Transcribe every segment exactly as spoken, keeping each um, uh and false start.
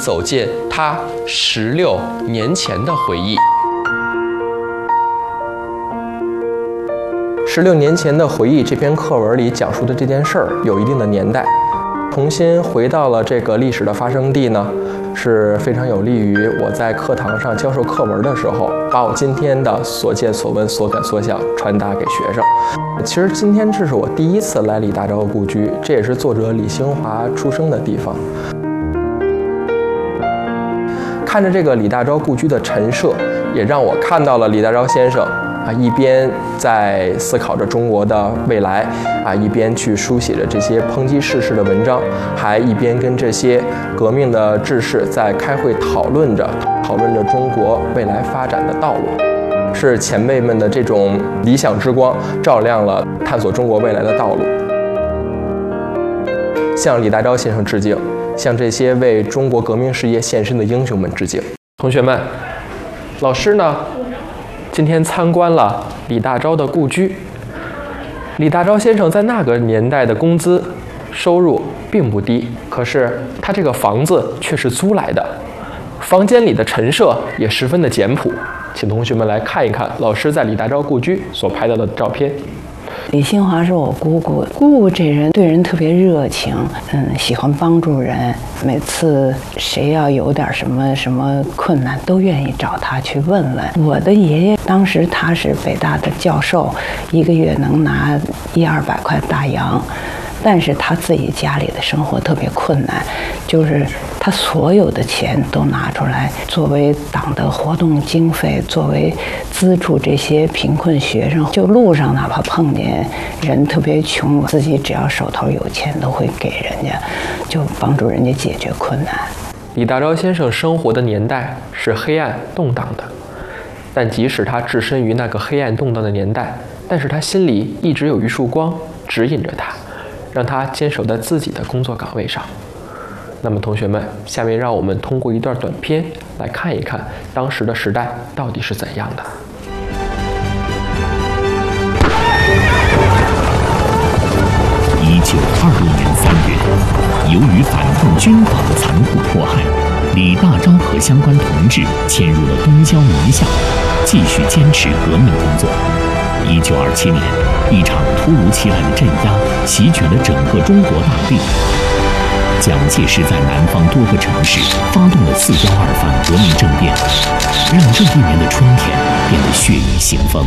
走进他十六年前的回忆。十六年前的回忆这篇课文里讲述的这件事儿有一定的年代，重新回到了这个历史的发生地呢，是非常有利于我在课堂上教授课文的时候，把我今天的所见所闻所感所想传达给学生。其实今天这是我第一次来李大钊故居，这也是作者李兴华出生的地方。看着这个李大钊故居的陈设，也让我看到了李大钊先生啊，一边在思考着中国的未来啊，一边去书写着这些抨击世事的文章，还一边跟这些革命的志士在开会讨论着讨论着中国未来发展的道路。是前辈们的这种理想之光照亮了探索中国未来的道路。向李大钊先生致敬，向这些为中国革命事业献身的英雄们致敬。同学们，老师呢今天参观了李大钊的故居。李大钊先生在那个年代的工资收入并不低，可是他这个房子却是租来的，房间里的陈设也十分的简朴。请同学们来看一看老师在李大钊故居所拍到的照片。 李兴华是我姑姑，姑姑这人对人特别热情，嗯，喜欢帮助人。每次谁要有点什么什么困难，都愿意找他去问问。我的爷爷当时他是北大的教授，一个月能拿一二百块大洋。但是他自己家里的生活特别困难，就是他所有的钱都拿出来作为党的活动经费，作为资助这些贫困学生。就路上哪怕碰见人特别穷，自己只要手头有钱都会给人家，就帮助人家解决困难。 李大钊先生生活的年代是黑暗动荡的，但即使他置身于那个黑暗动荡的年代，但是他心里一直有一束光指引着他，让他坚守在自己的工作岗位上。那么同学们，下面让我们通过一段短片来看一看当时的时代到底是怎样的。 一九二六年三月，由于反动军阀的残酷迫害，李大钊和相关同志迁入了东郊宁夏，继续坚持革命工作。一九二七年，一场突如其来的镇压席卷了整个中国大地。蒋介石在南方多个城市发动了四幺二反革命政变，让这一年的春天变得血雨腥风。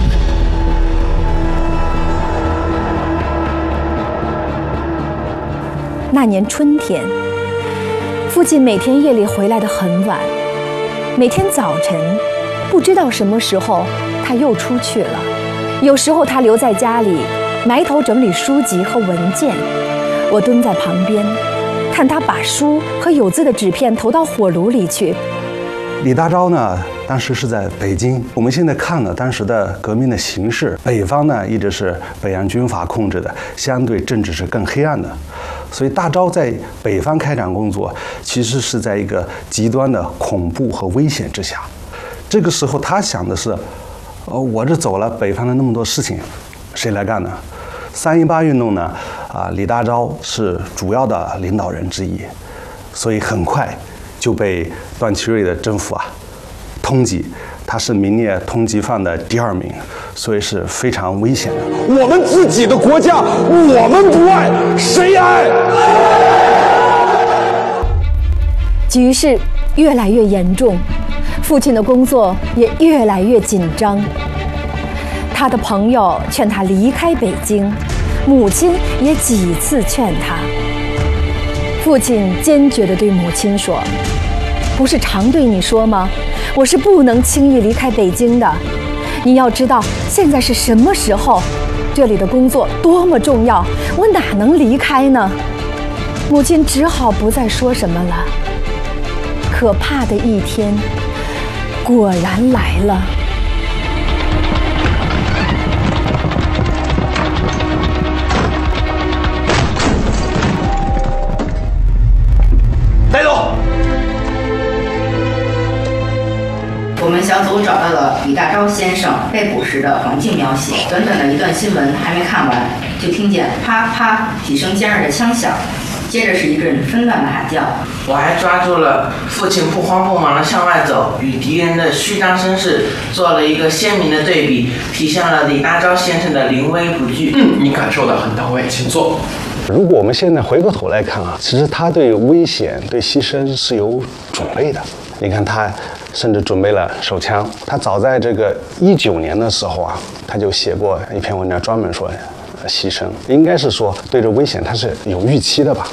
那年春天，父亲每天夜里回来得很晚，每天早晨不知道什么时候他又出去了。有时候他留在家里，埋头整理书籍和文件，我蹲在旁边，看他把书和有字的纸片投到火炉里去。 李大钊呢，当时是在北京。我们现在看了当时的革命的形势，北方呢一直是北洋军阀控制的，相对政治是更黑暗的。所以大钊在北方开展工作，其实是在一个极端的恐怖和危险之下。这个时候他想的是，呃，我这走了，北方的那么多事情，谁来干呢？三一八运动呢，啊，李大钊是主要的领导人之一，所以很快就被段祺瑞的政府啊通缉，他是名列通缉犯的第二名，所以是非常危险的。 我们自己的国家，我们不爱，谁爱？ 局势越来越严重，父亲的工作也越来越紧张。他的朋友劝他离开北京，母亲也几次劝他。父亲坚决地对母亲说：“不是常对你说吗？我是不能轻易离开北京的。你要知道现在是什么时候，这里的工作多么重要，我哪能离开呢？”母亲只好不再说什么了。可怕的一天果然来了。 带走。 我们小组找到了李大钊先生被捕时的环境描写。短短的一段新闻还没看完，就听见啪啪几声尖锐的枪响， 接着是一阵纷乱的喊叫。 我还抓住了父亲不慌不忙地向外走，与敌人的虚张声势做了一个鲜明的对比，体现了李大钊先生的临危不惧。 嗯，你感受得很到位，请坐。 如果我们现在回过头来看啊，其实他对危险、对牺牲是有准备的。你看他甚至准备了手枪，他早在这个一九年的时候啊，他就写过一篇文章，专门说牺牲，应该是说对这危险他是有预期的吧。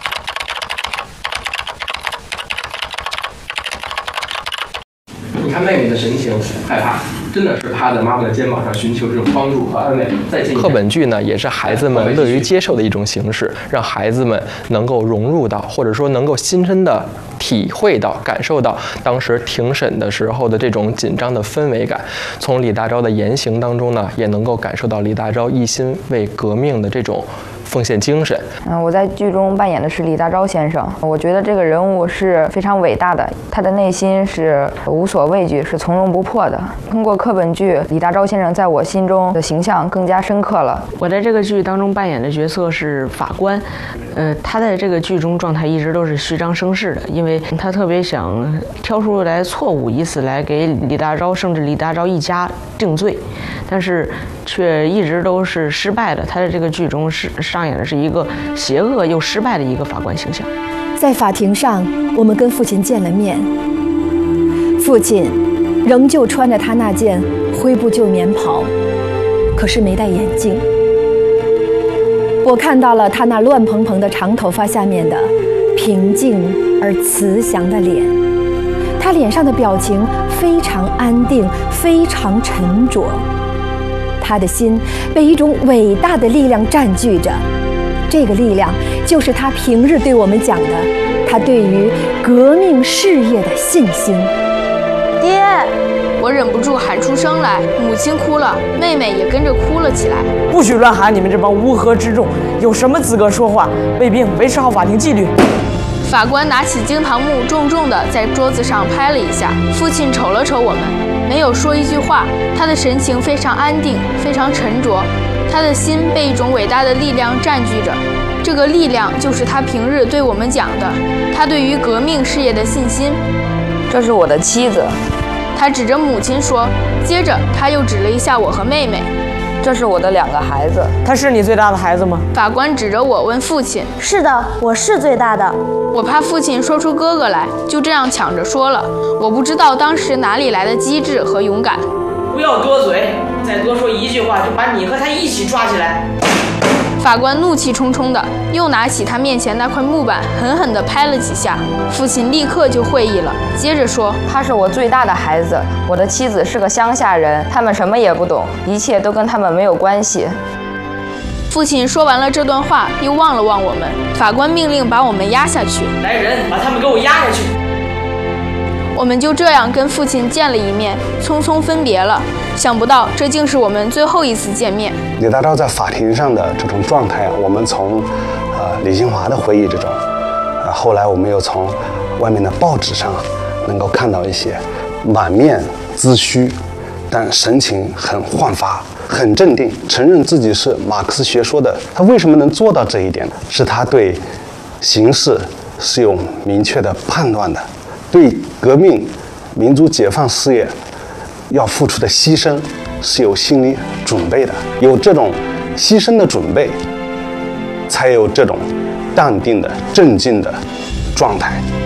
你看妹妹的神情害怕，真的是趴在妈妈的肩膀上寻求这种帮助和安慰。再见。课本剧呢，也是孩子们乐于接受的一种形式，让孩子们能够融入到，或者说能够亲身的体会到、感受到当时庭审的时候的这种紧张的氛围感。从李大钊的言行当中呢，也能够感受到李大钊一心为革命的这种奉献精神。 嗯，我在剧中扮演的是李大钊先生，我觉得这个人物是非常伟大的，他的内心是无所畏惧，是从容不迫的。通过课本剧，李大钊先生在我心中的形象更加深刻了。 我在这个剧当中扮演的角色是法官，呃，他在这个剧中状态一直都是虚张声势的，因为他特别想挑出来错误，以此来给李大钊甚至李大钊一家定罪，但是却一直都是失败的。他在这个剧中是上演的是一个邪恶又失败的一个法官形象。 在法庭上，我们跟父亲见了面，父亲仍旧穿着他那件灰布旧棉袍，可是没戴眼镜。我看到了他那乱蓬蓬的长头发下面的平静而慈祥的脸，他脸上的表情非常安定，非常沉着。他的心被一种伟大的力量占据着，这个力量就是他平日对我们讲的，他对于革命事业的信心。 爹！我忍不住喊出声来，母亲哭了，妹妹也跟着哭了起来。 不许乱喊！你们这帮乌合之众，有什么资格说话？卫兵，维持好法庭纪律。 法官拿起惊堂木，重重地在桌子上拍了一下。父亲瞅了瞅我们，没有说一句话，他的神情非常安定，非常沉着，他的心被一种伟大的力量占据着。这个力量就是他平日对我们讲的，他对于革命事业的信心。 这是我的妻子， 他指着母亲说，接着他又指了一下我和妹妹。 这是我的两个孩子。 他是你最大的孩子吗？ 法官指着我问父亲。 是的，我是最大的。 我怕父亲说出哥哥来，就这样抢着说了。我不知道当时哪里来的机智和勇敢。 不要多嘴，再多说一句话就把你和他一起抓起来。 法官怒气冲冲的又拿起他面前那块木板，狠狠地拍了几下。父亲立刻就会意了，接着说：“ 他是我最大的孩子，我的妻子是个乡下人，他们什么也不懂，一切都跟他们没有关系。” 父亲说完了这段话，又望了望我们。法官命令把我们押下去。 来人，把他们给我押下去。 我们就这样跟父亲见了一面，匆匆分别了。想不到这竟是我们最后一次见面。 李大钊在法庭上的这种状态，我们从呃李新华的回忆之中，呃后来我们又从外面的报纸上能够看到一些满面髭须，但神情很焕发，很镇定，承认自己是马克思学说的。他为什么能做到这一点？是他对形势是有明确的判断的，对革命、民族解放事业要付出的牺牲是有心理准备的。有这种牺牲的准备，才有这种淡定的、镇静的状态。